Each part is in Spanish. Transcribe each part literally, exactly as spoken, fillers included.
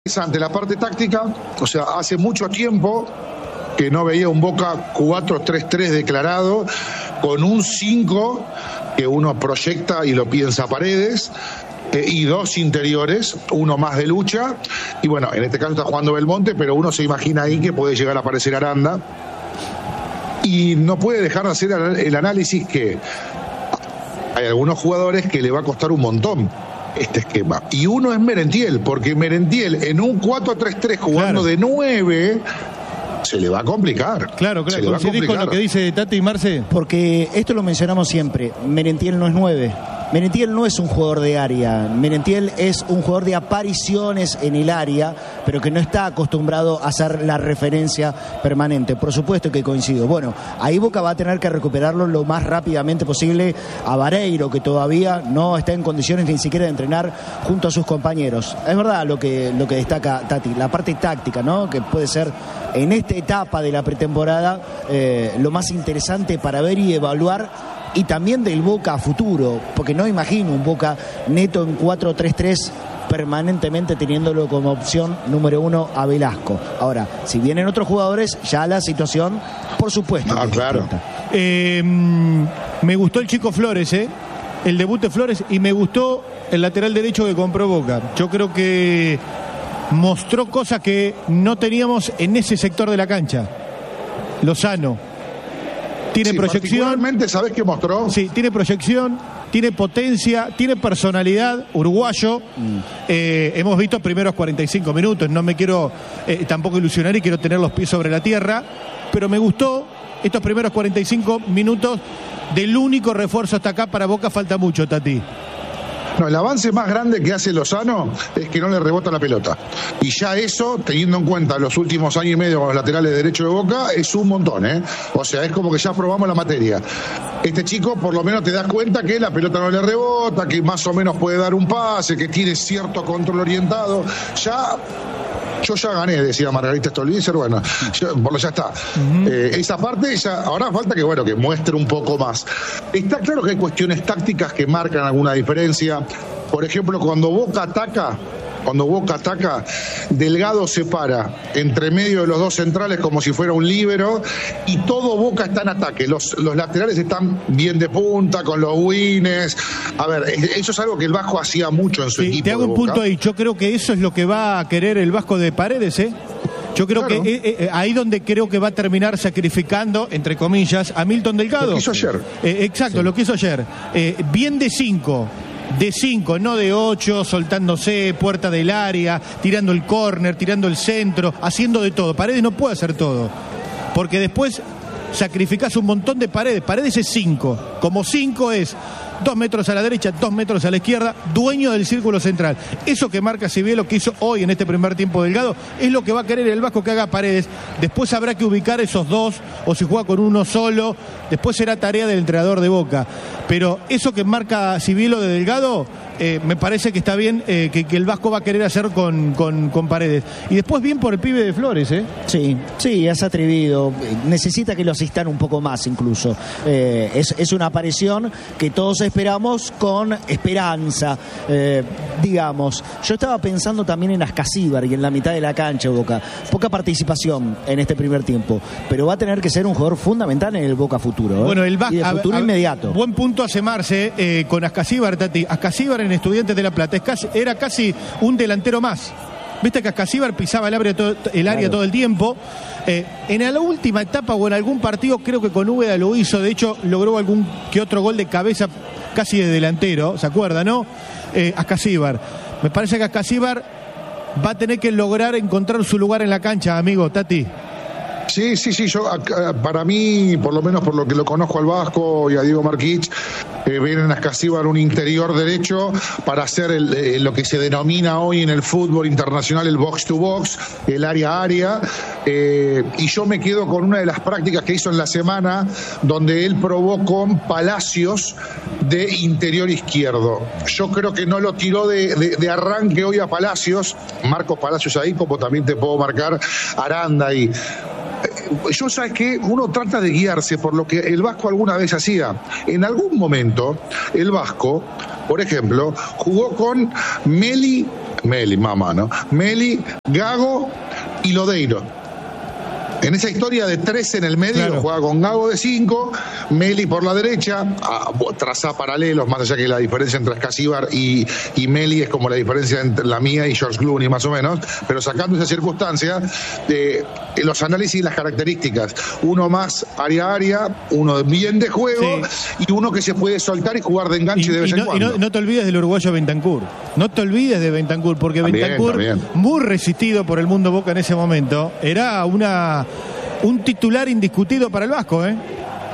Ante la parte táctica, o sea, hace mucho tiempo que no veía un Boca cuatro tres tres declarado, con un cinco que uno proyecta y lo piensa Paredes, eh, y dos interiores, uno más de lucha, y bueno, en este caso está jugando Belmonte, pero uno se imagina ahí que puede llegar a aparecer Aranda, y no puede dejar de hacer el análisis que hay algunos jugadores que le va a costar un montón este esquema, y uno es Merentiel, porque Merentiel en un cuatro tres tres jugando claro. de nueve se le va a complicar. Claro, claro, coincidís con lo que dice Tati y Marce. Porque esto lo mencionamos siempre, Merentiel no es nueve. Merentiel no es un jugador de área, Merentiel es un jugador de apariciones en el área, pero que no está acostumbrado a hacer la referencia permanente. Por supuesto que coincido. Bueno, ahí Boca va a tener que recuperarlo lo más rápidamente posible a Vareiro, que todavía no está en condiciones ni siquiera de entrenar junto a sus compañeros. Es verdad lo que, lo que destaca Tati, la parte táctica, ¿no? Que puede ser en esta etapa de la pretemporada eh, lo más interesante para ver y evaluar, y también del Boca a futuro, porque no imagino un Boca neto en cuatro tres tres permanentemente teniéndolo como opción número uno a Velasco. Ahora, si vienen otros jugadores, ya la situación, por supuesto. Ah, claro. Eh, me gustó el chico Flores, ¿eh? El debut de Flores, y me gustó el lateral derecho que compró Boca. Yo creo que mostró cosas que no teníamos en ese sector de la cancha. Lozano. Tiene sí, proyección. ¿Sabés qué mostró? Sí, tiene proyección, tiene potencia, tiene personalidad, uruguayo. Mm. Eh, hemos visto primeros cuarenta y cinco minutos, no me quiero eh, tampoco ilusionar y quiero tener los pies sobre la tierra, pero me gustó estos primeros cuarenta y cinco minutos del único refuerzo hasta acá. Para Boca falta mucho, Tati. No, el avance más grande que hace Lozano es que no le rebota la pelota. Y ya eso, teniendo en cuenta los últimos años y medio con los laterales derechos de Boca, es un montón, ¿eh? O sea, es como que ya probamos la materia. Este chico, por lo menos te das cuenta que la pelota no le rebota, que más o menos puede dar un pase, que tiene cierto control orientado. Ya... Yo ya gané, decía Margarita Stolbizer, bueno, ya, bueno, ya está. Uh-huh. Eh, esa parte, ya, ahora falta que, bueno, que muestre un poco más. Está claro que hay cuestiones tácticas que marcan alguna diferencia. Por ejemplo, cuando Boca ataca, cuando Boca ataca, Delgado se para entre medio de los dos centrales como si fuera un líbero, y todo Boca está en ataque. Los, los laterales están bien de punta, con los wins. A ver, eso es algo que el Vasco hacía mucho en su sí, equipo. Te hago un punto ahí. Yo creo que eso es lo que va a querer el Vasco de Paredes, ¿eh? Yo creo claro. que eh, eh, ahí donde creo que va a terminar sacrificando, entre comillas, a Milton Delgado. Lo que hizo ayer. Eh, exacto, sí. Lo que hizo ayer. Eh, bien de cinco. De cinco, no de ocho, soltándose, puerta del área, tirando el córner, tirando el centro, haciendo de todo. Paredes no puede hacer todo, porque después sacrificás un montón de Paredes. Paredes es cinco, como cinco es dos metros a la derecha, dos metros a la izquierda, dueño del círculo central. Eso que marca Sivielo, que hizo hoy en este primer tiempo Delgado, es lo que va a querer el Vasco que haga Paredes. Después habrá que ubicar esos dos, o si juega con uno solo, después será tarea del entrenador de Boca. Pero eso que marca Sivielo de Delgado, eh, me parece que está bien, eh, que, que el Vasco va a querer hacer con, con, con Paredes. Y después bien por el pibe de Flores, ¿eh? Sí, sí, es atrevido. Necesita que lo asistan un poco más incluso. Eh, es, es una aparición que todos esperamos con esperanza, eh, digamos. Yo estaba pensando también en Ascasíbar y en la mitad de la cancha, Boca. Poca participación en este primer tiempo, pero va a tener que ser un jugador fundamental en el Boca futuro, ¿eh? Bueno, el Vasco, y de futuro a, a, inmediato. Buen punto hace Marce eh, con Ascasíbar, Tati. Ascasíbar en Estudiantes de La Plata es casi, era casi un delantero más. Viste que Ascasíbar pisaba el área todo el, área claro. todo el tiempo. Eh, en la última etapa o en algún partido creo que con Úbeda lo hizo. De hecho, logró algún que otro gol de cabeza casi de delantero. ¿Se acuerda, no? Eh, Ascasíbar. Me parece que Ascasíbar va a tener que lograr encontrar su lugar en la cancha, amigo Tati. Sí, sí, sí, yo para mí, por lo menos por lo que lo conozco al Vasco y a Diego Marquich, eh, ven en Ascasíbar un interior derecho para hacer el, eh, lo que se denomina hoy en el fútbol internacional el box to box, el área a área, eh, y yo me quedo con una de las prácticas que hizo en la semana, donde él probó con Palacios de interior izquierdo. Yo creo que no lo tiró de, de, de arranque hoy a Palacios, Marcos Palacios ahí, como también te puedo marcar Aranda ahí. Yo, ¿sabes qué? Uno trata de guiarse por lo que el Vasco alguna vez hacía. En algún momento, el Vasco, por ejemplo, jugó con Meli Meli, mamá, ¿no? Meli, Gago y Lodeiro. En esa historia de tres en el medio, claro, juega con Gago de cinco, Meli por la derecha, a, traza paralelos, más allá que la diferencia entre Escasíbar y, y Meli es como la diferencia entre la mía y George Clooney, más o menos, pero sacando esa circunstancia, de, de los análisis y las características, uno más área-área, uno bien de juego, sí, y uno que se puede soltar y jugar de enganche y, de vez y en no, cuando. Y no, no te olvides del uruguayo Bentancur, no te olvides de Bentancur, porque también, Bentancur, también, muy resistido por el mundo Boca en ese momento, era una... un titular indiscutido para el Vasco, ¿eh?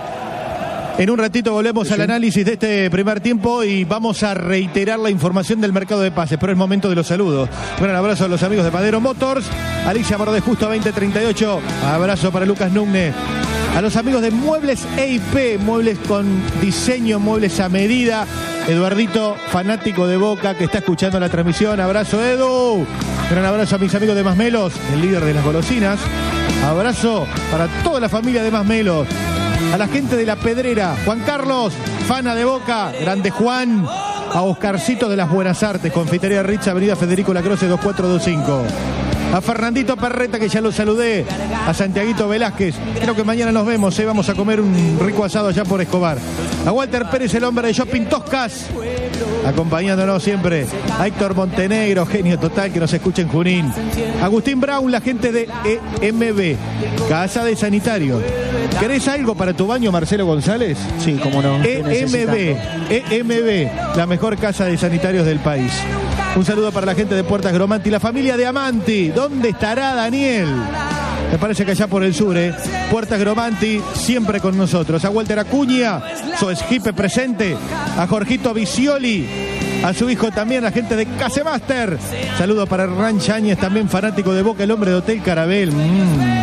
En un ratito volvemos sí, al análisis de este primer tiempo y vamos a reiterar la información del mercado de pases, pero es momento de los saludos. Un gran abrazo a los amigos de Madero Motors, Alicia Mordé Justo veinte treinta y ocho, abrazo para Lucas Núñez. A los amigos de Muebles E I P, muebles con diseño, muebles a medida. Eduardito, fanático de Boca, que está escuchando la transmisión. Abrazo, Edu. Gran abrazo a mis amigos de Masmelos, el líder de las golosinas. Abrazo para toda la familia de Masmelos. A la gente de La Pedrera, Juan Carlos, fana de Boca, grande Juan. A Oscarcito de las Buenas Artes, Confitería Ritz, Avenida Federico Lacroze dos cuatro dos cinco. A Fernandito Perreta, que ya lo saludé. A Santiaguito Velázquez, creo que mañana nos vemos, ¿eh? Vamos a comer un rico asado allá por Escobar. A Walter Pérez, el hombre de Shopping Toscas, acompañándonos siempre. A Héctor Montenegro, genio total, que nos escucha en Junín. Agustín Brown, la gente de E M B, Casa de Sanitario. ¿Querés algo para tu baño, Marcelo González? Sí, cómo no. E M B, E M B, la mejor casa de sanitarios del país. Un saludo para la gente de Puertas Gromanti, la familia de Amanti. ¿Dónde estará Daniel? Me parece que allá por el sur, ¿eh? Puertas Gromanti, siempre con nosotros. A Walter Acuña, Soesquipe presente. A Jorgito Vicioli, a su hijo también, la gente de Casemaster. Saludo para Hernán Cháñez, también fanático de Boca, el hombre de Hotel Carabel. Mm.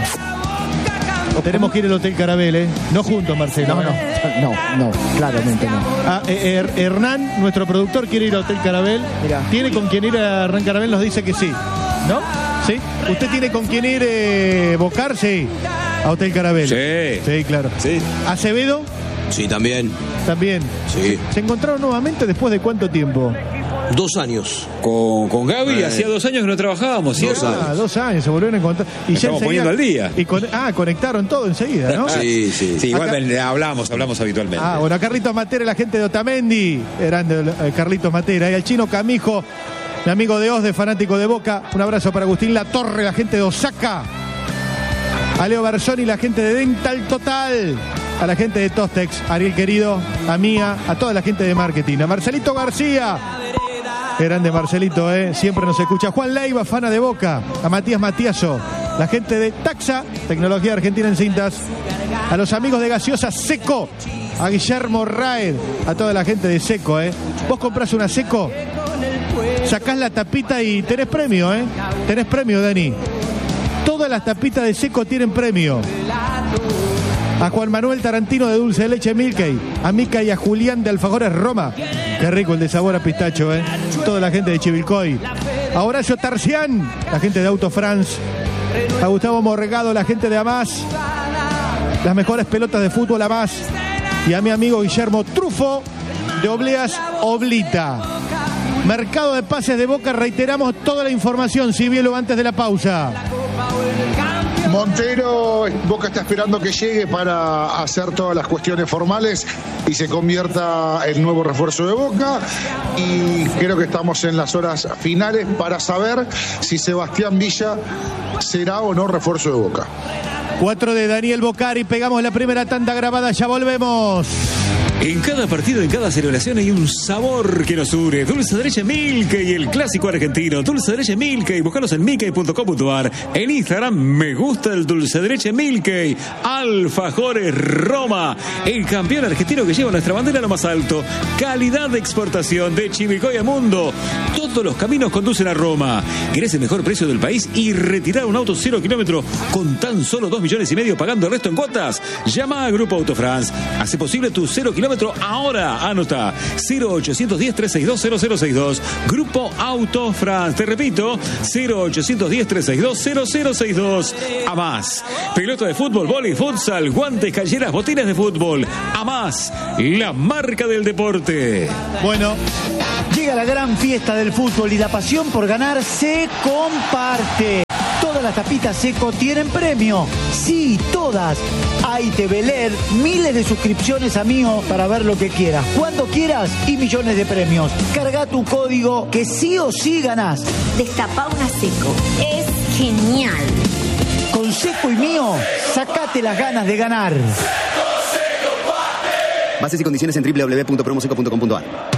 Tenemos que ir al Hotel Carabel, ¿eh? No juntos, Marcelo. No, no, no, no, claramente no. Ah, eh, eh, Hernán, nuestro productor, quiere ir al Hotel Carabel. Mirá. ¿Tiene con quién ir a Hernán Carabel? Nos dice que sí. ¿No? ¿Sí? ¿Usted tiene con quién ir eh, Bocar? Sí. A Hotel Carabel. Sí. Sí, claro. Sí. ¿Acevedo? Sí, también. También. Sí. ¿Se encontraron nuevamente después de cuánto tiempo? Dos años. Con, con Gaby, eh. hacía dos años que no trabajábamos, ¿cierto? Dos años. Ah, dos años, se volvieron a encontrar. Y ya estamos poniendo al día. Y con, ah, conectaron todo enseguida, ¿no? Sí, sí. Sí, igual acá, hablamos, hablamos habitualmente. Ah, bueno, a Carlitos Matera, la gente de Otamendi. Grande eh, Carlitos Matera. Y al chino Camijo, mi amigo de Osde, fanático de Boca. Un abrazo para Agustín Latorre, la gente de Osaka. A Leo Bersoni, la gente de Dental Total. A la gente de Tostex, Ariel querido, a Mía, a toda la gente de marketing. A Marcelito García. Qué grande Marcelito, ¿eh? Siempre nos escucha. Juan Leiva, fana de Boca. A Matías Matiaso, la gente de Taxa, Tecnología Argentina en Cintas. A los amigos de Gaseosa Seco. A Guillermo Raed. A toda la gente de Seco, ¿eh? Vos comprás una Seco, sacás la tapita y tenés premio, ¿eh? Tenés premio, Dani. Todas las tapitas de Seco tienen premio. A Juan Manuel Tarantino de Dulce de Leche Milkey. A Mica y a Julián de Alfajores Roma. Qué rico el de sabor a pistacho, ¿eh? Toda la gente de Chivilcoy. A Horacio Tarcián, la gente de Auto France. A Gustavo Morregado, la gente de Amás. Las mejores pelotas de fútbol Amás. Y a mi amigo Guillermo Trufo de Obleas Oblita. Mercado de pases de Boca, reiteramos toda la información, si bien lo antes de la pausa. Montero, Boca está esperando que llegue para hacer todas las cuestiones formales y se convierta en nuevo refuerzo de Boca, y creo que estamos en las horas finales para saber si Sebastián Villa será o no refuerzo de Boca. Cuatro de Daniel Bocari, pegamos la primera tanda grabada, ya volvemos. En cada partido, en cada celebración hay un sabor que nos une. Dulce de Leche Milkey, el clásico argentino. Dulce de Leche Milkey, búscalos en milkey punto com punto a r. En Instagram, me gusta el Dulce de Leche Milkey. Alfajores Roma, el campeón argentino que lleva nuestra bandera a lo más alto. Calidad de exportación de Chivilcoy a Mundo. Todos los caminos conducen a Roma. ¿Querés el mejor precio del país y retirar un auto cero kilómetro con tan solo dos millones y medio pagando el resto en cuotas? Llama a Grupo Auto France. Hace posible tu cero kilómetro ahora. Anota cero ochocientos diez, trescientos sesenta y dos, cero cero sesenta y dos. Grupo Auto France. Te repito, cero ochocientos diez, trescientos sesenta y dos, cero cero sesenta y dos. A más. Pelota de fútbol, vóley, futsal, guantes, calleras, botines de fútbol. A más. La marca del deporte. Bueno, Llega la gran fiesta del fútbol y la pasión por ganar se comparte. Todas las tapitas Seco tienen premio. Sí, todas. Hay T V L E D, miles de suscripciones a Mío para ver lo que quieras, cuando quieras y millones de premios. Carga tu código que sí o sí ganás. Destapá una Seco. Es genial. Con Seco y Mío, sacate las ganas de ganar. Bases y condiciones en doble u doble u doble u punto promoseco punto com punto a r.